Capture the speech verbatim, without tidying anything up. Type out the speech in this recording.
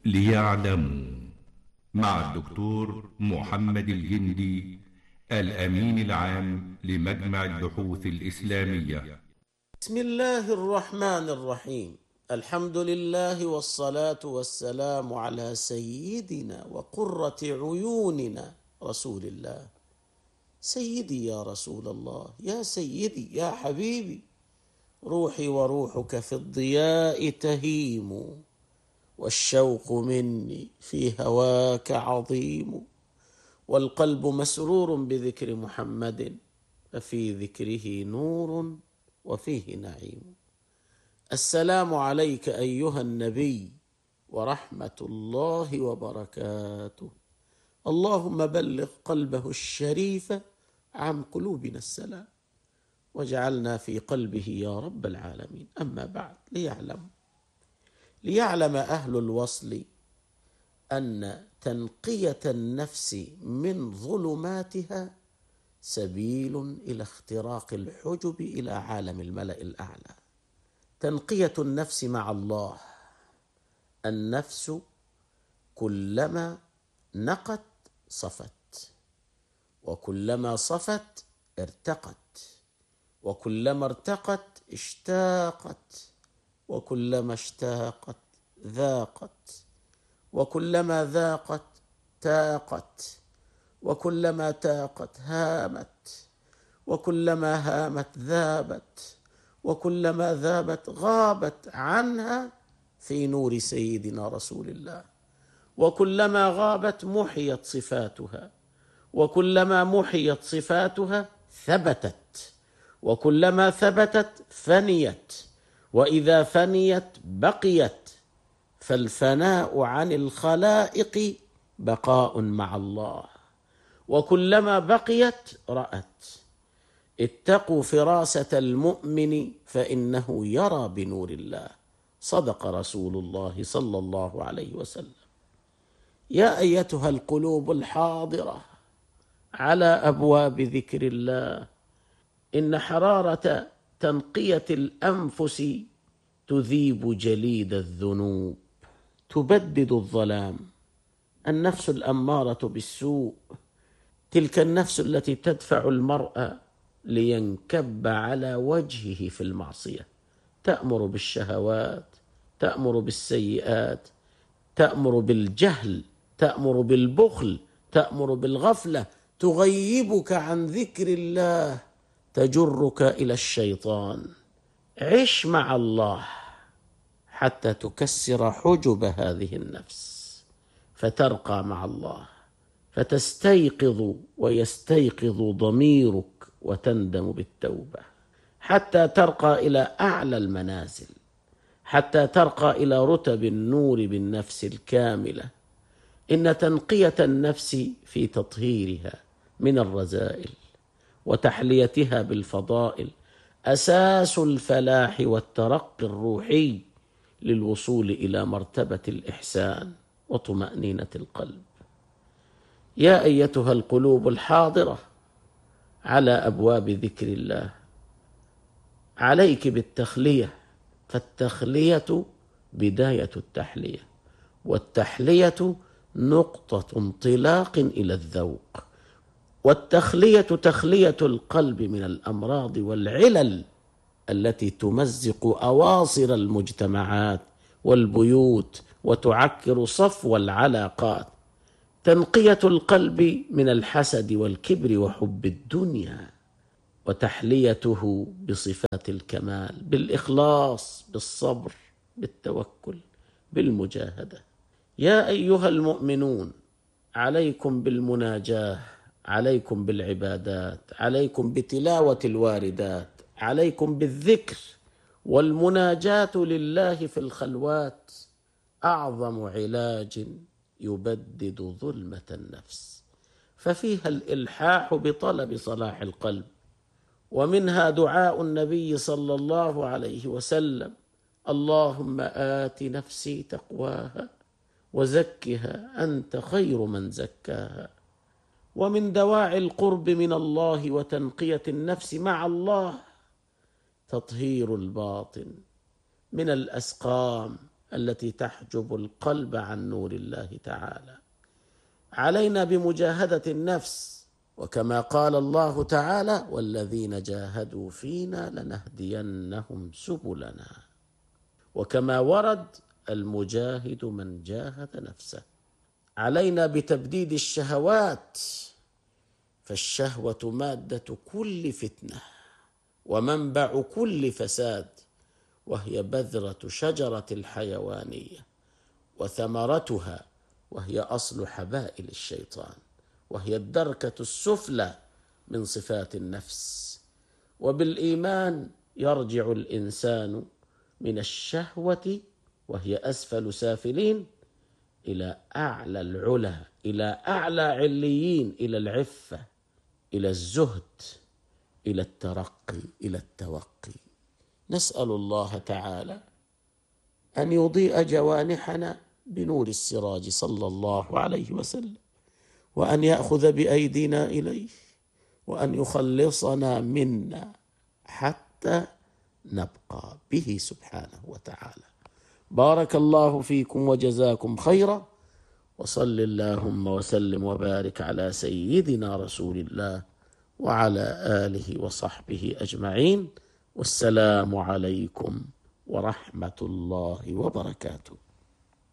ليعلموا مع الدكتور محمد الجندي الأمين العام لمجمع البحوث الإسلامية. بسم الله الرحمن الرحيم. الحمد لله والصلاة والسلام على سيدنا وقرة عيوننا رسول الله. سيدي يا رسول الله، يا سيدي يا حبيبي، روحي وروحك في الضياء تهيم، والشوق مني في هواك عظيم، والقلب مسرور بذكر محمد، ففي ذكره نور وفيه نعيم. السلام عليك أيها النبي ورحمة الله وبركاته. اللهم بلغ قلبه الشريف عن قلوبنا السلام، واجعلنا في قلبه يا رب العالمين. أما بعد، ليعلم ليعلم أهل الوصل أن تنقية النفس من ظلماتها سبيل إلى اختراق الحجب إلى عالم الملأ الأعلى. تنقية النفس مع الله. النفس كلما نقت صفت، وكلما صفت ارتقت، وكلما ارتقت اشتاقت، وكلما اشتاقت ذاقت، وكلما ذاقت تاقت، وكلما تاقت هامت، وكلما هامت ذابت، وكلما ذابت غابت عنها في نور سيدنا رسول الله، وكلما غابت محيت صفاتها، وكلما محيت صفاتها ثبتت، وكلما ثبتت فنيت، وإذا فنيت بقيت. فالفناء عن الخلائق بقاء مع الله، وكلما بقيت رأت. اتقوا فراسة المؤمن فإنه يرى بنور الله. صدق رسول الله صلى الله عليه وسلم. يا أيتها القلوب الحاضرة على أبواب ذكر الله، إن حرارة تنقية الأنفس تذيب جليد الذنوب، تبدد الظلام. النفس الأمارة بالسوء، تلك النفس التي تدفع المرء لينكب على وجهه في المعصية، تأمر بالشهوات، تأمر بالسيئات، تأمر بالجهل، تأمر بالبخل، تأمر بالغفلة، تغيبك عن ذكر الله، تجرك إلى الشيطان. عش مع الله حتى تكسر حجب هذه النفس، فترقى مع الله، فتستيقظ ويستيقظ ضميرك وتندم بالتوبة، حتى ترقى إلى أعلى المنازل، حتى ترقى إلى رتب النور بالنفس الكاملة. إن تنقية النفس في تطهيرها من الرذائل وتحليتها بالفضائل أساس الفلاح والترقي الروحي للوصول إلى مرتبة الإحسان وطمأنينة القلب. يا أيتها القلوب الحاضرة على أبواب ذكر الله، عليك بالتخلية، فالتخلية بداية التحلية، والتحلية نقطة انطلاق إلى الذوق، والتخلية تخلية القلب من الأمراض والعلل التي تمزق أواصر المجتمعات والبيوت وتعكر صفو العلاقات. تنقية القلب من الحسد والكبر وحب الدنيا، وتحليته بصفات الكمال، بالإخلاص، بالصبر، بالتوكل، بالمجاهدة. يا أيها المؤمنون، عليكم بالمناجاة، عليكم بالعبادات، عليكم بتلاوة الواردات، عليكم بالذكر. والمناجاة لله في الخلوات أعظم علاج يبدد ظلمة النفس، ففيها الإلحاح بطلب صلاح القلب، ومنها دعاء النبي صلى الله عليه وسلم: اللهم آت نفسي تقواها وزكها أنت خير من زكاها. ومن دواعي القرب من الله وتنقية النفس مع الله تطهير الباطن من الأسقام التي تحجب القلب عن نور الله تعالى. علينا بمجاهدة النفس، وكما قال الله تعالى: والذين جاهدوا فينا لنهدينهم سبلنا. وكما ورد: المجاهد من جاهد نفسه. علينا بتبديد الشهوات، فالشهوة مادة كل فتنة ومنبع كل فساد، وهي بذرة شجرة الحيوانية وثمرتها، وهي أصل حبائل الشيطان، وهي الدركة السفلى من صفات النفس. وبالإيمان يرجع الإنسان من الشهوة وهي أسفل سافلين إلى أعلى العلا، إلى أعلى عليين، إلى العفة، إلى الزهد، إلى الترقي، إلى التوقي. نسأل الله تعالى أن يضيء جوانحنا بنور السراج صلى الله عليه وسلم، وأن يأخذ بأيدينا إليه، وأن يخلصنا منا حتى نبقى به سبحانه وتعالى. بارك الله فيكم وجزاكم خيرا، وصل اللهم وسلم وبارك على سيدنا رسول الله وعلى آله وصحبه أجمعين. والسلام عليكم ورحمة الله وبركاته.